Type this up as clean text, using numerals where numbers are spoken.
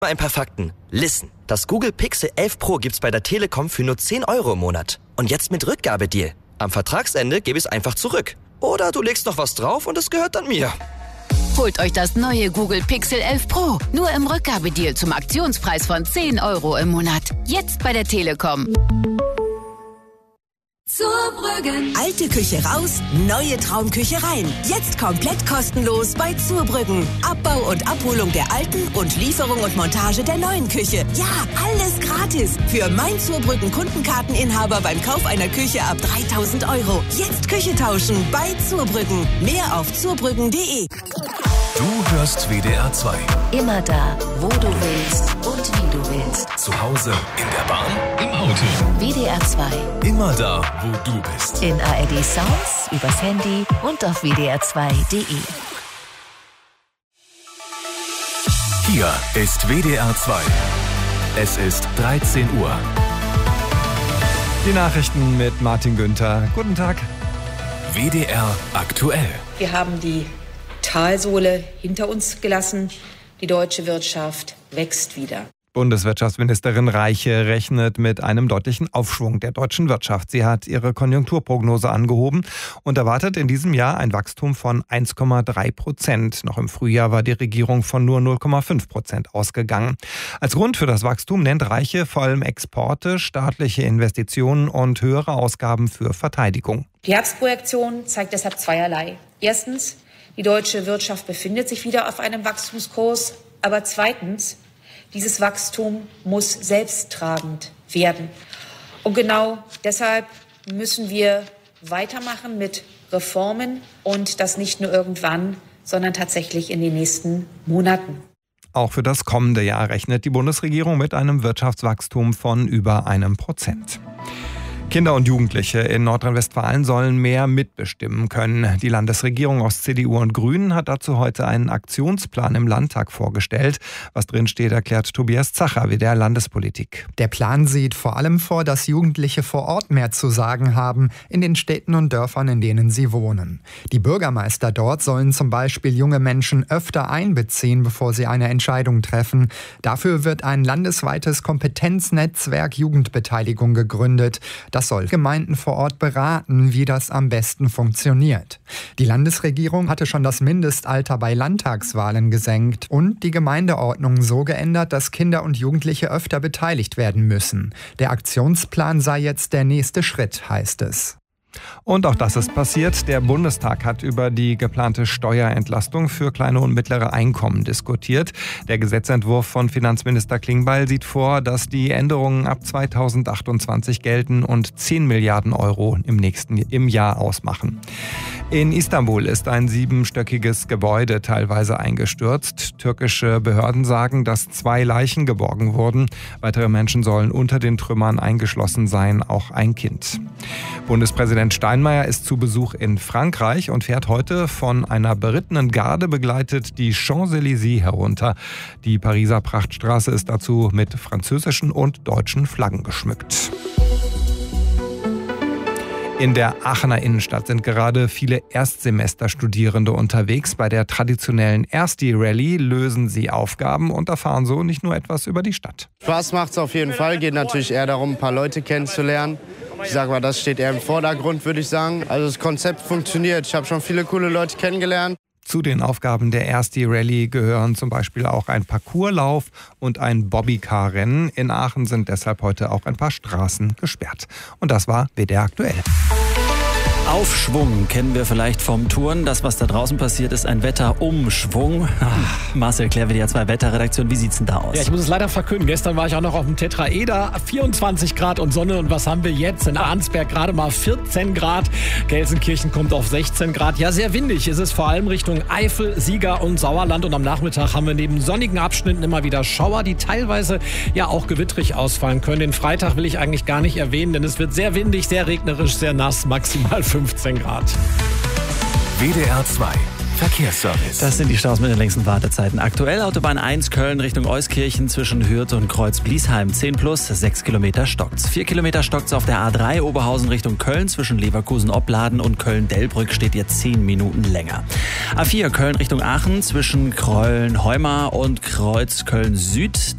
Ein paar Fakten. Listen. Das Google Pixel 11 Pro gibt's bei der Telekom für nur 10 € im Monat. Und jetzt mit Rückgabedeal. Am Vertragsende gebe ich es einfach zurück. Oder du legst noch was drauf und es gehört dann mir. Holt euch das neue Google Pixel 11 Pro. Nur im Rückgabedeal zum Aktionspreis von 10 € im Monat. Jetzt bei der Telekom. Zurbrüggen. Alte Küche raus, neue Traumküche rein. Jetzt komplett kostenlos bei Zurbrüggen. Abbau und Abholung der alten und Lieferung und Montage der neuen Küche. Ja, alles gratis. Für mein Zurbrüggen Kundenkarteninhaber beim Kauf einer Küche ab 3.000 €. Jetzt Küche tauschen bei Zurbrüggen. Mehr auf zurbrüggen.de. Du hörst WDR 2. Immer da, wo du willst und wie du willst. Zu Hause, in der Bahn, im Auto. WDR 2. Immer da, wo du bist. In ARD Sounds, übers Handy und auf wdr2.de. Hier ist WDR 2. Es ist 13 Uhr. Die Nachrichten mit Martin Günther. Guten Tag. WDR aktuell. Wir haben die Talsohle hinter uns gelassen. Die deutsche Wirtschaft wächst wieder. Bundeswirtschaftsministerin Reiche rechnet mit einem deutlichen Aufschwung der deutschen Wirtschaft. Sie hat ihre Konjunkturprognose angehoben und erwartet in diesem Jahr ein Wachstum von 1,3%. Noch im Frühjahr war die Regierung von nur 0,5% ausgegangen. Als Grund für das Wachstum nennt Reiche vor allem Exporte, staatliche Investitionen und höhere Ausgaben für Verteidigung. Die Herbstprojektion zeigt deshalb zweierlei. Erstens, die deutsche Wirtschaft befindet sich wieder auf einem Wachstumskurs. Aber zweitens, dieses Wachstum muss selbsttragend werden. Und genau deshalb müssen wir weitermachen mit Reformen und das nicht nur irgendwann, sondern tatsächlich in den nächsten Monaten. Auch für das kommende Jahr rechnet die Bundesregierung mit einem Wirtschaftswachstum von über 1%. Kinder und Jugendliche in Nordrhein-Westfalen sollen mehr mitbestimmen können. Die Landesregierung aus CDU und Grünen hat dazu heute einen Aktionsplan im Landtag vorgestellt. Was drin steht, erklärt Tobias Zacher, WDR Landespolitik. Der Plan sieht vor allem vor, dass Jugendliche vor Ort mehr zu sagen haben, in den Städten und Dörfern, in denen sie wohnen. Die Bürgermeister dort sollen zum Beispiel junge Menschen öfter einbeziehen, bevor sie eine Entscheidung treffen. Dafür wird ein landesweites Kompetenznetzwerk Jugendbeteiligung gegründet. Das soll Gemeinden vor Ort beraten, wie das am besten funktioniert. Die Landesregierung hatte schon das Mindestalter bei Landtagswahlen gesenkt und die Gemeindeordnung so geändert, dass Kinder und Jugendliche öfter beteiligt werden müssen. Der Aktionsplan sei jetzt der nächste Schritt, heißt es. Und auch das ist passiert. Der Bundestag hat über die geplante Steuerentlastung für kleine und mittlere Einkommen diskutiert. Der Gesetzentwurf von Finanzminister Klingbeil sieht vor, dass die Änderungen ab 2028 gelten und 10 Milliarden € im Jahr ausmachen. In Istanbul ist ein 7-stöckiges Gebäude teilweise eingestürzt. Türkische Behörden sagen, dass 2 Leichen geborgen wurden. Weitere Menschen sollen unter den Trümmern eingeschlossen sein, auch ein Kind. Bundespräsident Steinmeier ist zu Besuch in Frankreich und fährt heute von einer berittenen Garde begleitet die Champs-Élysées herunter. Die Pariser Prachtstraße ist dazu mit französischen und deutschen Flaggen geschmückt. In der Aachener Innenstadt sind gerade viele Erstsemesterstudierende unterwegs. Bei der traditionellen Ersti-Rallye lösen sie Aufgaben und erfahren so nicht nur etwas über die Stadt. Spaß macht's auf jeden Fall. Geht natürlich eher darum, ein paar Leute kennenzulernen. Ich sag mal, das steht eher im Vordergrund, würde ich sagen. Also das Konzept funktioniert. Ich habe schon viele coole Leute kennengelernt. Zu den Aufgaben der Ersti-Rallye gehören zum Beispiel auch ein Parcourslauf und ein Bobbycar-Rennen. In Aachen sind deshalb heute auch ein paar Straßen gesperrt. Und das war WDR aktuell. Aufschwung kennen wir vielleicht vom Touren. Das, was da draußen passiert, ist ein Wetterumschwung. Marcel Klär, WDR 2 Wetterredaktion, wie sieht's denn da aus? Ja, ich muss es leider verkünden. Gestern war ich auch noch auf dem Tetraeder. 24 Grad und Sonne. Und was haben wir jetzt? In Arnsberg gerade mal 14 Grad. Gelsenkirchen kommt auf 16 Grad. Ja, sehr windig ist es vor allem Richtung Eifel, Sieger und Sauerland. Und am Nachmittag haben wir neben sonnigen Abschnitten immer wieder Schauer, die teilweise ja auch gewittrig ausfallen können. Den Freitag will ich eigentlich gar nicht erwähnen, denn es wird sehr windig, sehr regnerisch, sehr nass, maximal 15 Grad. WDR 2 Verkehrsservice. Das sind die Staus mit den längsten Wartezeiten. Aktuell Autobahn 1 Köln Richtung Euskirchen zwischen Hürth und Kreuz-Bliesheim. 10 plus, 6 Kilometer stockt's. 4 Kilometer stockt's auf der A3 Oberhausen Richtung Köln zwischen Leverkusen-Opladen und Köln-Delbrück steht jetzt 10 Minuten länger. A4 Köln Richtung Aachen zwischen Krölln-Heumar und Kreuz Köln Süd